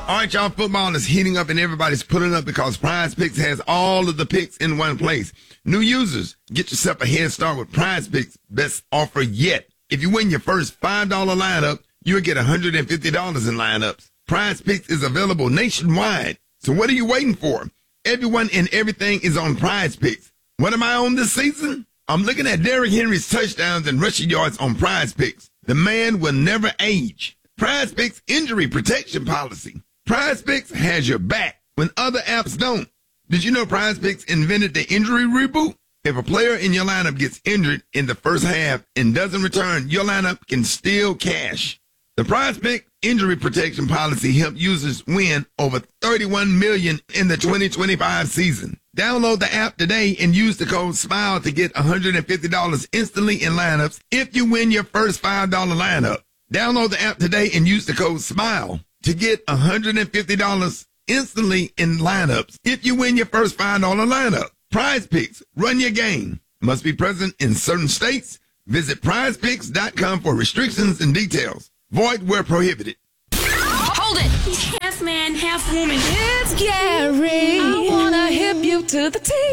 All right, y'all, football is heating up and everybody's pulling up because Prize Picks has all of the picks in one place. New users, get yourself a head start with Prize Picks' best offer yet. If you win your first $5 lineup, you'll get $150 in lineups. Prize Picks is available nationwide. So what are you waiting for? Everyone and everything is on Prize Picks. What am I on this season? I'm looking at Derrick Henry's touchdowns and rushing yards on Prize Picks. The man will never age. Prize Picks injury protection policy. Prize Picks has your back when other apps don't. Did you know Prize Picks invented the injury reboot? If a player in your lineup gets injured in the first half and doesn't return, your lineup can still cash. The Prize Pick injury protection policy helped users win over $31 million in the 2025 season. Download the app today and use the code SMILE to get $150 instantly in lineups if you win your first $5 lineup. Download the app today and use the code SMILE to get $150 instantly in lineups if you win your first $5 lineup. Prize Picks, run your game. Must be present in certain states. Visit prizepicks.com for restrictions and details. Void where prohibited. Hold it! He's half man, half woman. It's Gary. I wanna hip you to the T.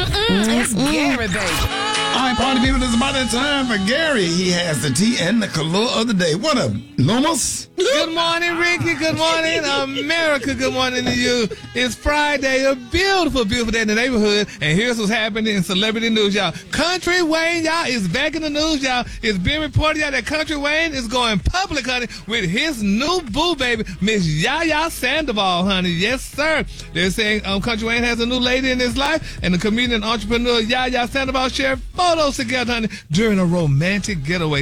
It's Gary, baby. All right, party people, it's about that time for Gary. He has the tea and the color of the day. What up, Lumos? Good morning, Ricky. Good morning, America. Good morning to you. It's Friday, a beautiful, beautiful day in the neighborhood. And here's what's happening in celebrity news, y'all. Country Wayne, y'all, is back in the news, y'all. It's been reported, y'all, that Country Wayne is going public, honey, with his new boo baby, Miss Yaya Sandoval, honey. Yes, sir. They're saying Country Wayne has a new lady in his life, and the comedian entrepreneur Yaya Sandoval shared photos together, honey, during a romantic getaway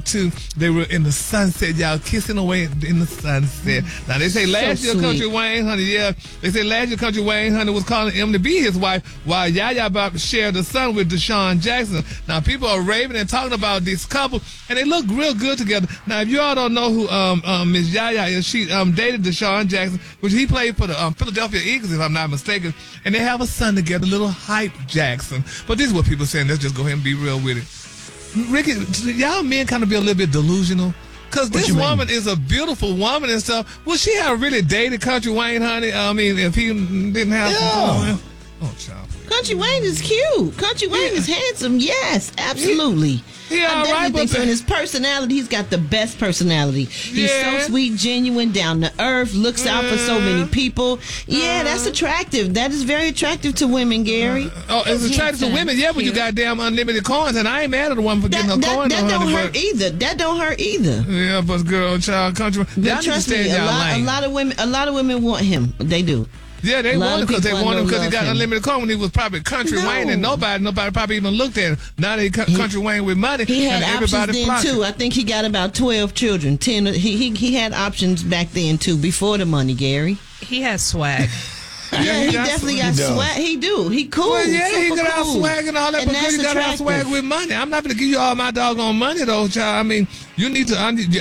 they were in the sunset, y'all, kissing away in the sunset. Now, they say last year, Country Wayne, honey, they say last year, Country Wayne, honey, was calling him to be his wife while Yaya about to share the son with Deshaun Jackson. Now, people are raving and talking about this couple, and they look real good together. Now, if you all don't know who Miss Yaya is, she dated Deshaun Jackson, which he played for the Philadelphia Eagles, if I'm not mistaken, and they have a son together, little Hype Jackson. But this is what people are saying. Let's just go ahead and be real with it. Ricky, y'all men kind of be a little bit delusional. Because this woman is a beautiful woman and stuff. Would she have really dated Country Wayne, honey? I mean, if he didn't have some... Oh, child. Country Wayne is cute. Country Wayne is handsome. Yes, absolutely. He all right, but so in his personality, he's got the best personality. He's so sweet, genuine, down to earth, looks out for so many people. Yeah, that's attractive. That is very attractive to women, Gary. It's attractive to women, yeah, but you got damn unlimited coins, and I ain't mad at the one for getting her coins. That don't hurt either. That don't hurt either. Yeah, but girl, child, country. But trust me, a lot of women want him. They do. Yeah, they want him because he got unlimited coin when he was probably Country Wayne, and nobody probably even looked at him. Now that Country Wayne with money, he had options then too. I think he got about 12 children. 10. He had options back then too, before the money, Gary. He has swag. Yeah, he definitely got swag. He do. He cool. Well, yeah, he got cool. swag and all that, but you got to have swag with money. I'm not going to give you all my doggone money, though, child. I mean, they need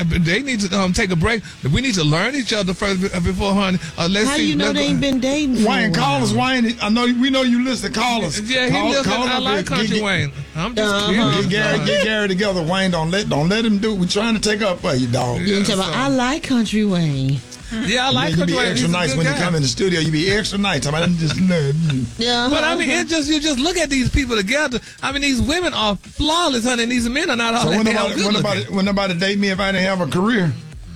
to take a break. We need to learn each other first before, honey. How do you know they ain't been dating? Wayne, call us, Wayne. We know you listen. Call us. Yeah, he listen. I like Country Wayne. I'm just kidding. Get Gary together, Wayne. Don't let him do it. We're trying to take up for you, dog. I like Country Wayne. Yeah, I like Country Wayne. You be extra nice when you come in the studio. You be extra nice. I'm just yeah. But I mean, you just look at these people together. I mean, these women are flawless, honey, and these men are not all that when nobody date me if I didn't have a career?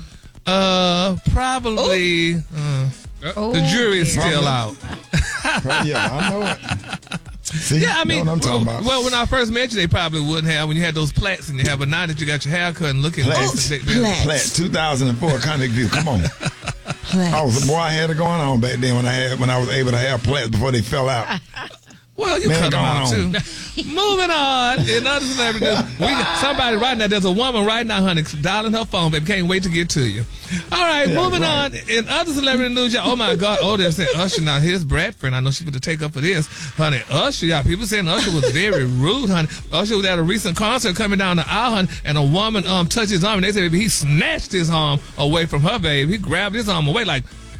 Probably. The jury is still out. Yeah, I know it. See, yeah, I mean, what I'm talking about. Well, when I first met you, they probably wouldn't have. When you had those plaits and you have, but now that you got your hair cut and looking Plaits, 2004 Convict View. Come on. I had it going on back then when I was able to have plaits before they fell out. Well, you cut them out too. Moving on. In other celebrity news, somebody right now, there's a woman right now, honey, dialing her phone, baby. Can't wait to get to you. All right, moving on. In other celebrity news, y'all, oh my God, they're saying Usher. Now, here's Bradford. I know she's going to take up for this. Honey, Usher, y'all, people saying Usher was very rude, honey. Usher was at a recent concert coming down the aisle, honey, and a woman touched his arm, and they said he snatched his arm away from her, baby. He grabbed his arm away like,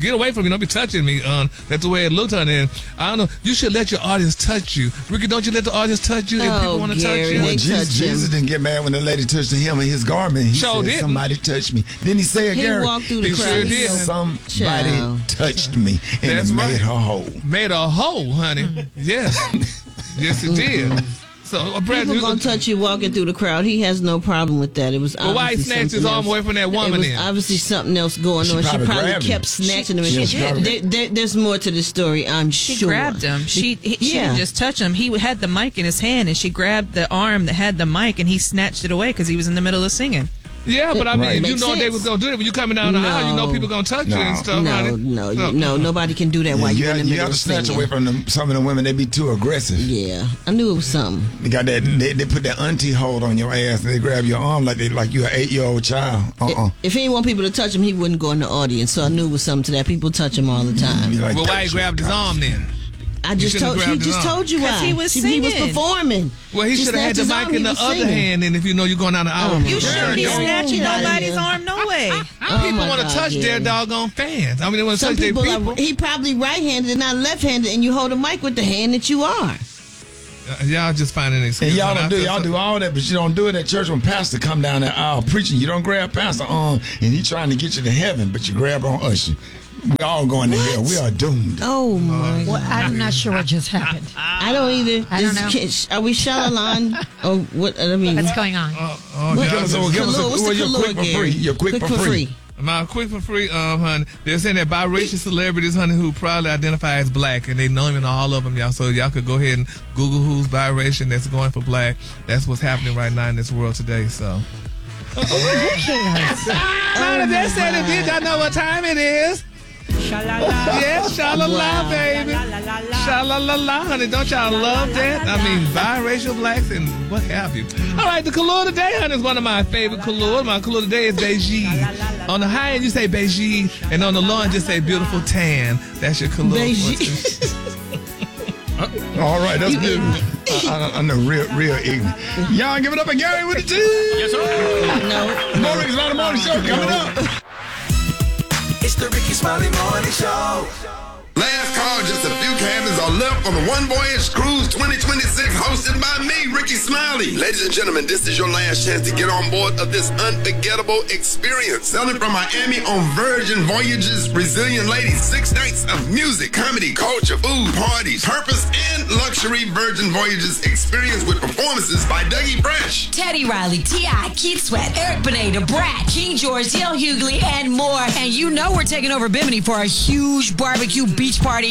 Get away from me. Don't be touching me. That's the way it looked on there. I don't know. You should let your audience touch you. Ricky, don't you let the audience touch you if people want to touch Gary, you? they Jesus didn't get mad when the lady touched him in his garment. He Sure said, didn't. somebody touched me. Then he said, He Gary, walked through the He crowd. sure He did. said, somebody Child. touched me, and That's it made right. her whole. Made a hole, honey. Yes. Yes, it did. So, Brad, People gonna touch you walking through the crowd. He has no problem with that. It was well, why he obviously snatched his something arm else. away from that woman It was then? obviously something else going She on. She probably probably grabbed him. kept snatching him. She did. There's more to the story, I'm She sure. grabbed him. She Yeah. didn't just touch him. He had the mic in his hand, and she grabbed the arm that had the mic, and he snatched it away because he was in the middle of singing. Yeah, but I mean, Right. if you Makes know they sense. was going to do it, when you coming down the aisle, you know people going to touch you and stuff, honey. No, nobody can do that while you're in the you middle got to of snatch singing. away from some of the women. They be too aggressive. Yeah, I knew it was something. They got that. They put that auntie hold on your ass, and they grab your arm like you're an 8-year-old child. If he didn't want people to touch him, he wouldn't go in the audience. So I knew it was something to that. People touch him all the time. Be like, Well, why he grabbed his arm then? I just shouldn't have told he grabbed his just arm. told you 'Cause why. he was He was singing. performing. Well, he She should have had the snatched his mic in arm, the he was other singing. hand, and if you know you're going down the aisle. Oh, my You God. shouldn't be Don't snatching get outta nobody's here. arm, no way. People my want to God, touch their Gary. doggone fans. I mean, they want to Some touch their people people. are, he probably right-handed and not left-handed, and you hold a mic with the hand that you are. Y'all just finding an excuse. And y'all When I don't do feel y'all so- do all that, but you don't do it at church when pastor come down that aisle preaching. You don't grab pastor arm and he trying to get you to heaven, but you grab on usher. We all going to hell. We are doomed. Oh my! Well, I'm not sure what just happened. I don't either. I don't know. Are we Shalalan? Or what? I mean, What's going on? Oh, what- y'all Give us a- just- give us a- Kalua, what's well, the you're Kalua, quick for Gary? free. You're quick for free. My quick for free, honey. They're saying that biracial celebrities, honey, who proudly identify as black, and they know even all of them, y'all. So y'all could go ahead and Google who's biracial that's going for black. That's what's happening right now in this world today. So, honey, they said it did. Y'all know what time it is. Yes, sha-la-la, baby. Sha-la-la-la, honey. Don't y'all love that? I mean, biracial blacks and what have you. All right, the Kahlua today, honey, is one of my favorite Kahlua. My Kahlua today is beige. On the high end, you say beige, and on the low end, just say beautiful tan. That's your Kahlua. Beige. All right, that's good. I know, real ignorant. Y'all give it up and Gary with the two. Yes, sir. No. More Rick's Morning Morning Show coming up. It's the Ricky Smiley Morning Show. Last call, just a few cabins are left on the One Voyage Cruise 2026, hosted by me, Ricky Smiley. Ladies and gentlemen, this is your last chance to get on board of this unforgettable experience. Sailing from Miami on Virgin Voyages, Resilient Ladies, 6 nights of music, comedy, culture, food, parties, purpose, and luxury Virgin Voyages experience with performances by Dougie Fresh. Teddy Riley, T.I., Keith Sweat, Eric Benet, Brat, King George, Dale Hughley, and more. And you know we're taking over Bimini for a huge barbecue beach party